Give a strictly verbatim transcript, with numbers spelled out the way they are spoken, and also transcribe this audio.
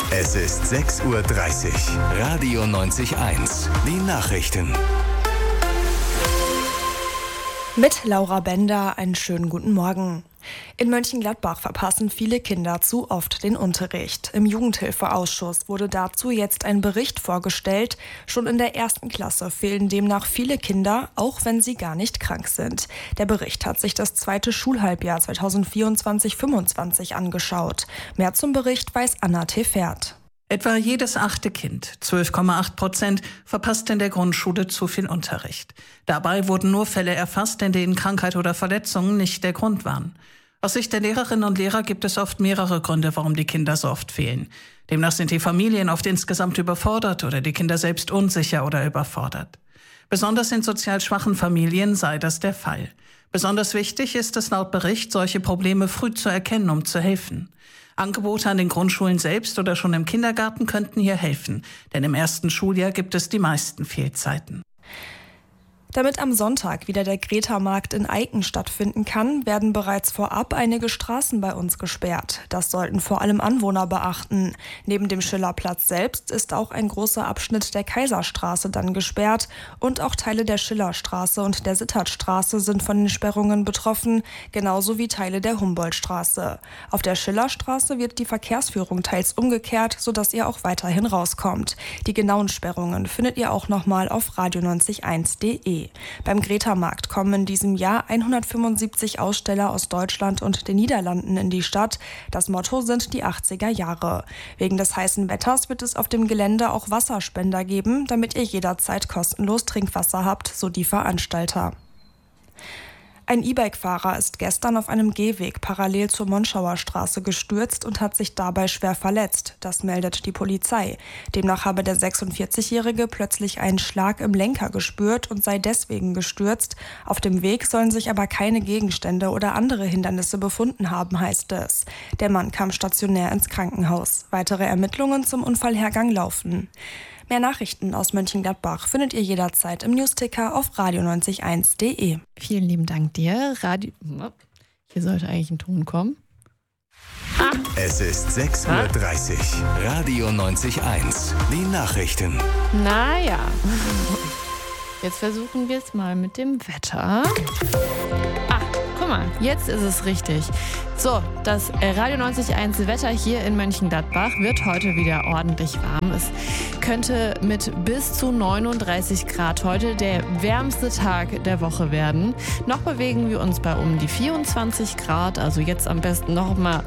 Es ist sechs Uhr dreißig. Radio neunzig Komma eins. Die Nachrichten. Mit Laura Bender einen schönen guten Morgen. In Mönchengladbach verpassen viele Kinder zu oft den Unterricht. Im Jugendhilfeausschuss wurde dazu jetzt ein Bericht vorgestellt. Schon in der ersten Klasse fehlen demnach viele Kinder, auch wenn sie gar nicht krank sind. Der Bericht hat sich das zweite Schulhalbjahr zweitausendvierundzwanzig fünfundzwanzig angeschaut. Mehr zum Bericht weiß Anna Tefert. Etwa jedes achte Kind, zwölf Komma acht Prozent, verpasst in der Grundschule zu viel Unterricht. Dabei wurden nur Fälle erfasst, in denen Krankheit oder Verletzungen nicht der Grund waren. Aus Sicht der Lehrerinnen und Lehrer gibt es oft mehrere Gründe, warum die Kinder so oft fehlen. Demnach sind die Familien oft insgesamt überfordert oder die Kinder selbst unsicher oder überfordert. Besonders in sozial schwachen Familien sei das der Fall. Besonders wichtig ist es laut Bericht, solche Probleme früh zu erkennen, um zu helfen. Angebote an den Grundschulen selbst oder schon im Kindergarten könnten hier helfen, denn im ersten Schuljahr gibt es die meisten Fehlzeiten. Damit am Sonntag wieder der Greta-Markt in Aiken stattfinden kann, werden bereits vorab einige Straßen bei uns gesperrt. Das sollten vor allem Anwohner beachten. Neben dem Schillerplatz selbst ist auch ein großer Abschnitt der Kaiserstraße dann gesperrt und auch Teile der Schillerstraße und der Sittertstraße sind von den Sperrungen betroffen, genauso wie Teile der Humboldtstraße. Auf der Schillerstraße wird die Verkehrsführung teils umgekehrt, sodass ihr auch weiterhin rauskommt. Die genauen Sperrungen findet ihr auch nochmal auf radio neunzig Komma eins Punkt de. Beim Greta-Markt kommen in diesem Jahr hundertfünfundsiebzig Aussteller aus Deutschland und den Niederlanden in die Stadt. Das Motto sind die achtziger Jahre. Wegen des heißen Wetters wird es auf dem Gelände auch Wasserspender geben, damit ihr jederzeit kostenlos Trinkwasser habt, so die Veranstalter. Ein E-Bike-Fahrer ist gestern auf einem Gehweg parallel zur Monschauer Straße gestürzt und hat sich dabei schwer verletzt. Das meldet die Polizei. Demnach habe der sechsundvierzigjährige plötzlich einen Schlag im Lenker gespürt und sei deswegen gestürzt. Auf dem Weg sollen sich aber keine Gegenstände oder andere Hindernisse befunden haben, heißt es. Der Mann kam stationär ins Krankenhaus. Weitere Ermittlungen zum Unfallhergang laufen. Mehr Nachrichten aus Mönchengladbach findet ihr jederzeit im Newsticker auf radio neunzig Komma eins Punkt de. Vielen lieben Dank dir. Radio Hier sollte eigentlich ein Ton kommen. Ah. Es ist sechs Uhr dreißig. Radio neunzig Komma eins. Die Nachrichten. Naja. Jetzt versuchen wir es mal mit dem Wetter. Ah, guck mal, jetzt ist es richtig. So, das Radio neunzig Komma eins Wetter hier in Mönchengladbach wird heute wieder ordentlich warm. Es könnte mit bis zu neununddreißig Grad heute der wärmste Tag der Woche werden. Noch bewegen wir uns bei um die vierundzwanzig Grad, also jetzt am besten noch mal